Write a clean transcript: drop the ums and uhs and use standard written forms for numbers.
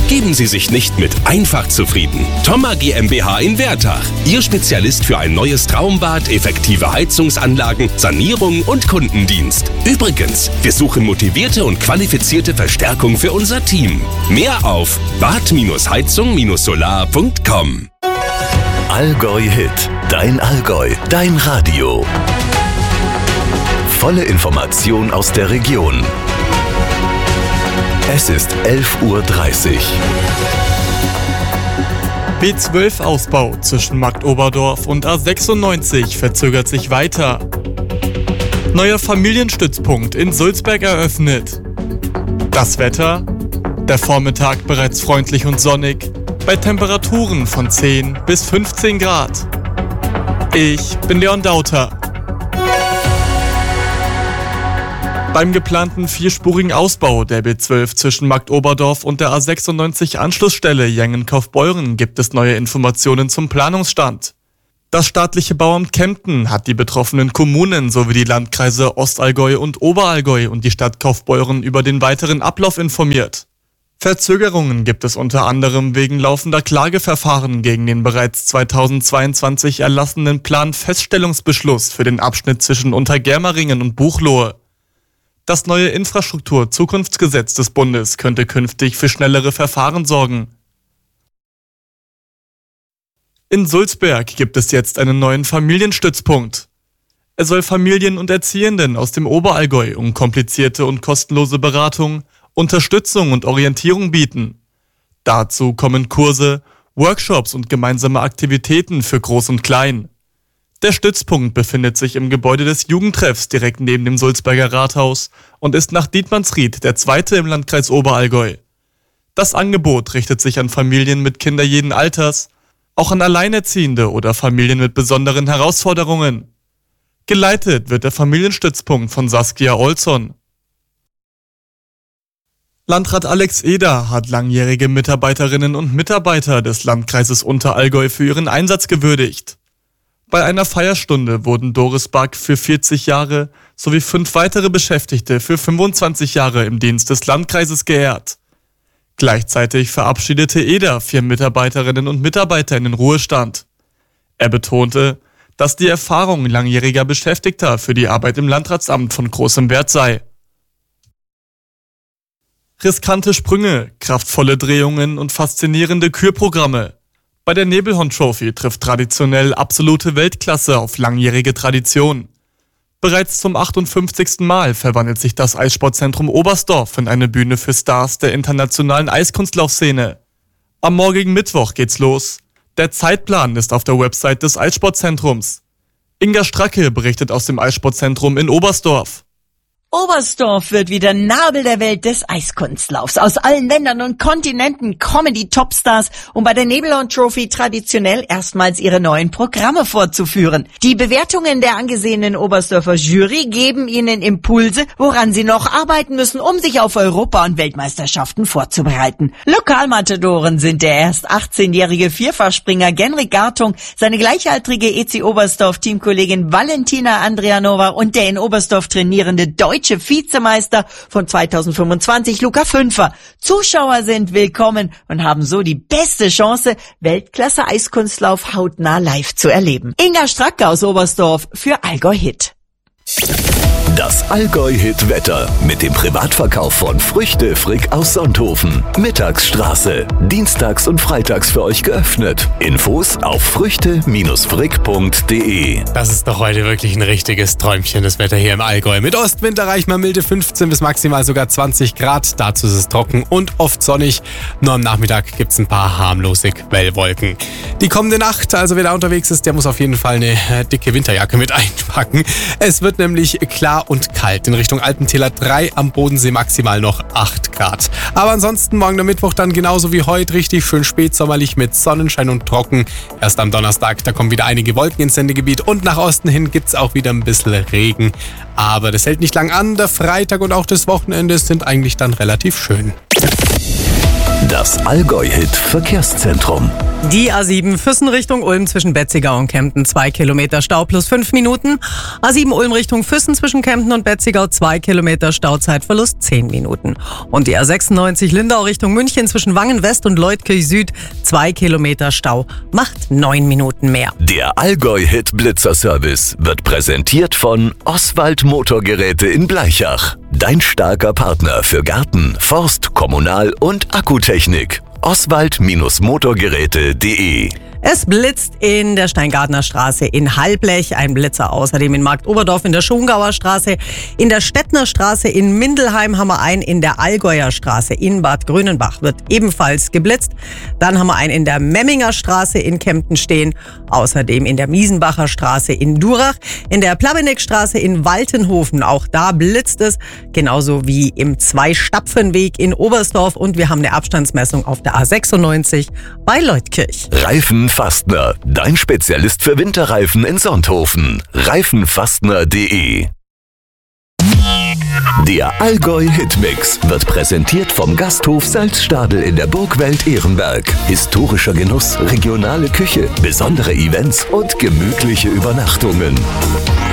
Geben Sie sich nicht mit einfach zufrieden. Thoma GmbH in Wertach. Ihr Spezialist für ein neues Traumbad, effektive Heizungsanlagen, Sanierung und Kundendienst. Übrigens, wir suchen motivierte und qualifizierte Verstärkung für unser Team. Mehr auf bad-heizung-solar.com. Allgäu Hit. Dein Allgäu. Dein Radio. Volle Information aus der Region. Es ist 11:30 Uhr. B12-Ausbau zwischen Marktoberdorf und A96 verzögert sich weiter. Neuer Familienstützpunkt in Sulzberg eröffnet. Das Wetter? Der Vormittag bereits freundlich und sonnig, bei Temperaturen von 10 bis 15 Grad. Ich bin Leon Dauter. Beim geplanten vierspurigen Ausbau der B12 zwischen Marktoberdorf und der A96 Anschlussstelle Jengen-Kaufbeuren gibt es neue Informationen zum Planungsstand. Das staatliche Bauamt Kempten hat die betroffenen Kommunen sowie die Landkreise Ostallgäu und Oberallgäu und die Stadt Kaufbeuren über den weiteren Ablauf informiert. Verzögerungen gibt es unter anderem wegen laufender Klageverfahren gegen den bereits 2022 erlassenen Planfeststellungsbeschluss für den Abschnitt zwischen Untergermeringen und Buchloe. Das neue Infrastruktur-Zukunftsgesetz des Bundes könnte künftig für schnellere Verfahren sorgen. In Sulzberg gibt es jetzt einen neuen Familienstützpunkt. Er soll Familien und Erziehenden aus dem Oberallgäu unkomplizierte und kostenlose Beratung, Unterstützung und Orientierung bieten. Dazu kommen Kurse, Workshops und gemeinsame Aktivitäten für Groß und Klein. Der Stützpunkt befindet sich im Gebäude des Jugendtreffs direkt neben dem Sulzberger Rathaus und ist nach Dietmannsried der zweite im Landkreis Oberallgäu. Das Angebot richtet sich an Familien mit Kindern jeden Alters, auch an Alleinerziehende oder Familien mit besonderen Herausforderungen. Geleitet wird der Familienstützpunkt von Saskia Olson. Landrat Alex Eder hat langjährige Mitarbeiterinnen und Mitarbeiter des Landkreises Unterallgäu für ihren Einsatz gewürdigt. Bei einer Feierstunde wurden Doris Back für 40 Jahre sowie 5 weitere Beschäftigte für 25 Jahre im Dienst des Landkreises geehrt. Gleichzeitig verabschiedete Eder 4 Mitarbeiterinnen und Mitarbeiter in den Ruhestand. Er betonte, dass die Erfahrung langjähriger Beschäftigter für die Arbeit im Landratsamt von großem Wert sei. Riskante Sprünge, kraftvolle Drehungen und faszinierende Kürprogramme. Bei der Nebelhorn Trophy trifft traditionell absolute Weltklasse auf langjährige Tradition. Bereits zum 58. Mal verwandelt sich das Eissportzentrum Oberstdorf in eine Bühne für Stars der internationalen Eiskunstlaufszene. Am morgigen Mittwoch geht's los. Der Zeitplan ist auf der Website des Eissportzentrums. Inga Stracke berichtet aus dem Eissportzentrum in Oberstdorf. Oberstdorf wird wieder Nabel der Welt des Eiskunstlaufs. Aus allen Ländern und Kontinenten kommen die Topstars, um bei der Nebelhorn Trophy traditionell erstmals ihre neuen Programme vorzuführen. Die Bewertungen der angesehenen Oberstdorfer Jury geben ihnen Impulse, woran sie noch arbeiten müssen, um sich auf Europa- und Weltmeisterschaften vorzubereiten. Lokalmatadoren sind der erst 18-jährige Vierfachspringer Genrik Gartung, seine gleichaltrige EC Oberstdorf Teamkollegin Valentina Andrianova und der in Oberstdorf trainierende deutsche Vizemeister von 2025 Luca Fünfer. Zuschauer sind willkommen und haben so die beste Chance, Weltklasse Eiskunstlauf hautnah live zu erleben. Inga Stracke aus Oberstdorf für Allgäu Hit. Das Allgäu Hit Wetter mit dem Privatverkauf von Früchte Frick aus Sonthofen. Mittagsstraße. Dienstags und freitags für euch geöffnet. Infos auf früchte-frick.de. Das ist doch heute wirklich ein richtiges Träumchen, das Wetter hier im Allgäu. Mit Ostwind erreicht man milde 15 bis maximal sogar 20 Grad. Dazu ist es trocken und oft sonnig. Nur am Nachmittag gibt es ein paar harmlose Quellwolken. Die kommende Nacht, also wer da unterwegs ist, der muss auf jeden Fall eine dicke Winterjacke mit einpacken. Es wird nämlich klar und kalt. In Richtung Alpentäler 3, am Bodensee maximal noch 8 Grad. Aber ansonsten morgen der Mittwoch dann genauso wie heute richtig schön spätsommerlich mit Sonnenschein und trocken. Erst am Donnerstag, da kommen wieder einige Wolken ins Sendegebiet und nach Osten hin gibt's auch wieder ein bisschen Regen. Aber das hält nicht lang an. Der Freitag und auch das Wochenende sind eigentlich dann relativ schön. Das Das Allgäu-Hit Verkehrszentrum. Die A7 Füssen Richtung Ulm zwischen Betzigau und Kempten 2 Kilometer Stau plus 5 Minuten. A7 Ulm Richtung Füssen zwischen Kempten und Betzigau 2 Kilometer Stauzeitverlust 10 Minuten. Und die A96 Lindau Richtung München zwischen Wangen West und Leutkirch Süd 2 Kilometer Stau macht 9 Minuten mehr. Der Allgäu-Hit Blitzer-Service wird präsentiert von Oswald Motorgeräte in Blaichach. Dein starker Partner für Garten, Forst, Kommunal- und Akkutechnik. Oswald-Motorgeräte.de. Es blitzt in der Steingartner Straße in Halblech, ein Blitzer außerdem in Marktoberdorf in der Schongauer Straße, in der Stettner Straße in Mindelheim haben wir einen, in der Allgäuer Straße in Bad Grönenbach wird ebenfalls geblitzt. Dann haben wir einen in der Memminger Straße in Kempten stehen, außerdem in der Miesenbacher Straße in Durach, in der Plabeneckstraße in Waltenhofen, auch da blitzt es, genauso wie im Zwei-Stapfen-Weg in Oberstdorf und wir haben eine Abstandsmessung auf der A96 bei Leutkirch. Reifenfastner, dein Spezialist für Winterreifen in Sonthofen. Reifenfastner.de. Der Allgäu-Hitmix wird präsentiert vom Gasthof Salzstadel in der Burgwelt Ehrenberg. Historischer Genuss, regionale Küche, besondere Events und gemütliche Übernachtungen.